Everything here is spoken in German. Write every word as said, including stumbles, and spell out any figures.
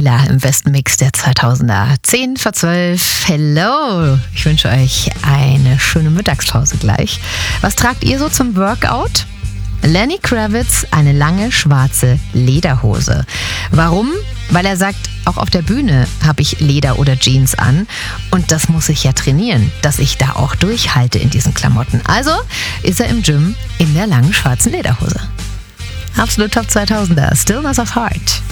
Sheila im besten Mix der zweitausender. zehn vor zwölf. Hello. Ich wünsche euch eine schöne Mittagspause gleich. Was tragt ihr so zum Workout? Lenny Kravitz, eine lange schwarze Lederhose. Warum? Weil er sagt, auch auf der Bühne habe ich Leder oder Jeans an und das muss ich ja trainieren, dass ich da auch durchhalte in diesen Klamotten. Also ist er im Gym in der langen schwarzen Lederhose. Absolut Top zweitausender, Stillness of Heart.